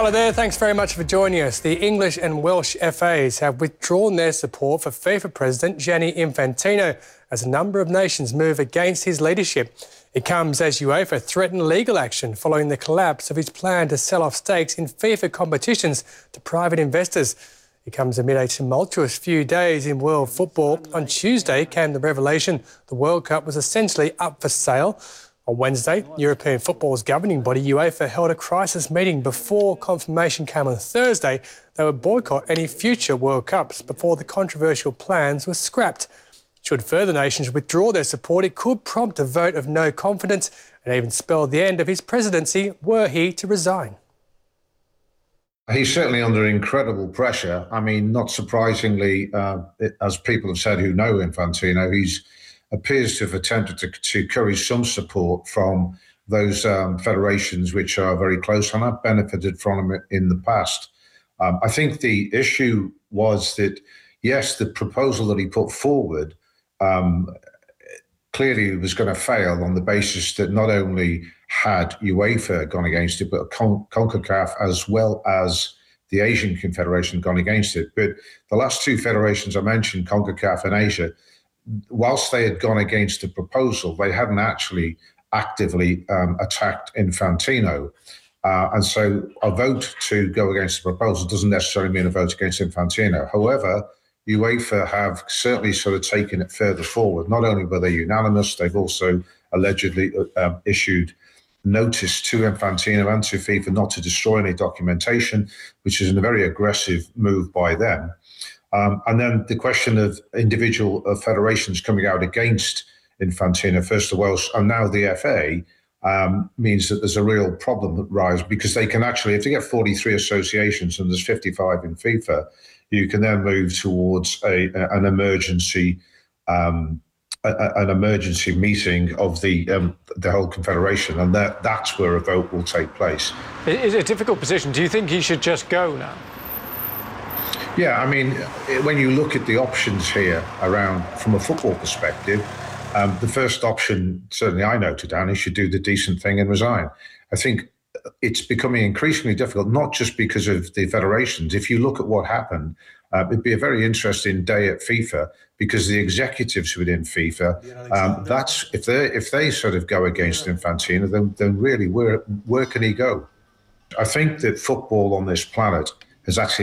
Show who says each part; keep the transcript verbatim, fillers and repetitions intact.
Speaker 1: Hello there, thanks very much for joining us. The English and Welsh F As have withdrawn their support for FIFA President Gianni Infantino as a number of nations move against his leadership. It comes as UEFA threatened legal action following the collapse of his plan to sell off stakes in FIFA competitions to private investors. It comes amid a tumultuous few days in world football. On Tuesday came the revelation the World Cup was essentially up for sale. On Wednesday, European football's governing body UEFA held a crisis meeting before confirmation came on Thursday they would boycott any future World Cups before the controversial plans were scrapped. Should further nations withdraw their support, it could prompt a vote of no confidence and even spell the end of his presidency were he to resign.
Speaker 2: He's certainly under incredible pressure. I mean, not surprisingly, uh, as people have said who know Infantino, he's appears to have attempted to, to curry some support from those um, federations which are very close and have benefited from him in the past. Um, I think the issue was that, yes, the proposal that he put forward um, clearly was going to fail on the basis that not only had UEFA gone against it, but Con CONCACAF as well as the Asian Confederation gone against it. But the last two federations I mentioned, CONCACAF and Asia, whilst they had gone against the proposal, they hadn't actually actively um, attacked Infantino. Uh, and so a vote to go against the proposal doesn't necessarily mean a vote against Infantino. However, UEFA have certainly sort of taken it further forward. Not only were they unanimous, they've also allegedly uh, issued notice to Infantino and to FIFA not to destroy any documentation, which is a very aggressive move by them. Um, and then the question of individual uh, federations coming out against Infantino, first the Welsh and now the F A, um, means that there's a real problem that rises because they can actually, if they get forty-three associations and there's fifty-five in FIFA, you can then move towards a, an emergency um, a, an emergency meeting of the um, the whole confederation, and that that's where a vote will take place.
Speaker 3: It's a difficult position. Do you think he should just go now?
Speaker 2: Yeah, I mean, when you look at the options here around from a football perspective, um, the first option, certainly I noted down, is should do the decent thing and resign. I think it's becoming increasingly difficult, not just because of the federations. If you look at what happened, uh, it'd be a very interesting day at FIFA because the executives within FIFA, um, that's if they if they sort of go against Infantino, then then really where where can he go? I think that football on this planet has actually